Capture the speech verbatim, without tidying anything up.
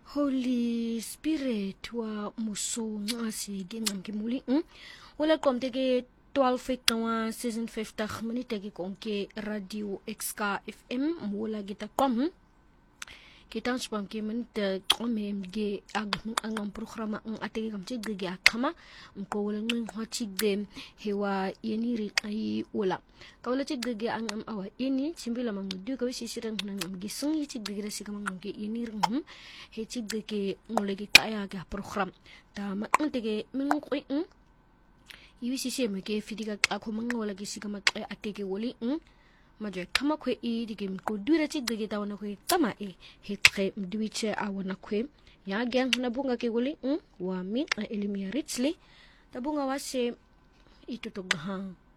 Holy Spirit wa musonga sige ngamkimuli mm wala komte ke twelve fektawa season fifty minute ke konke radio X K F M wala kita kom kita spam ke minute qome ge ag angam programa ang atege kamche ge akama mko wala ngin hwachi ge hewa yeni ri ai wala kawala che ge angam awa yeni simbila mang du ka wisi sirang nang ge sung yi che ge rasi kamang ge yeni ring he che ge ke ngole ge kaya ga program ta ma tege min ko in yiwisi se me ke fidiga ako mang wala ge sigama atege woli in majo kama kwe i dige ko dura ci dige ta wana kwe kama e he tre mduiche a wana kwe ya gang na bunga ke guli mm wa mi a elimia richly ta bunga wase itutok ha